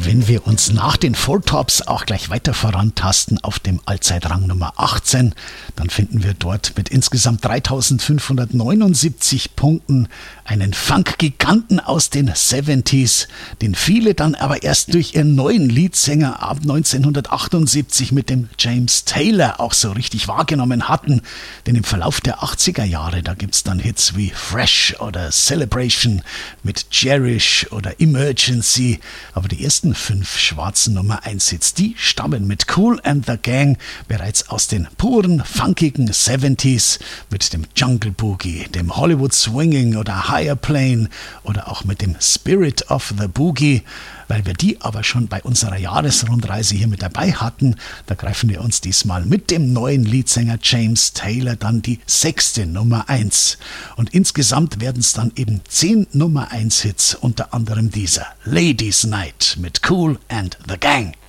Wenn wir uns nach den Four Tops auch gleich weiter vorantasten auf dem Allzeitrang Nummer 18, dann finden wir dort mit insgesamt 3579 Punkten einen Funk-Giganten aus den 70s, den viele dann aber erst durch ihren neuen Leadsänger ab 1978 mit dem James Taylor auch so richtig wahrgenommen hatten. Denn im Verlauf der 80er Jahre, da gibt's dann Hits wie Fresh oder Celebration mit Cherish oder Emergency, aber die ersten 5 schwarzen Nummer 1 Hits, die stammen mit Kool and the Gang bereits aus den puren, funkigen 70s mit dem Jungle Boogie, dem Hollywood Swinging oder Higher Plane oder auch mit dem Spirit of the Boogie. Weil wir die aber schon bei unserer Jahresrundreise hier mit dabei hatten, da greifen wir uns diesmal mit dem neuen Leadsänger James Taylor dann die 6. Nummer 1. Und insgesamt werden es dann eben 10 Nummer 1 Hits, unter anderem dieser Ladies Night mit Kool and the Gang.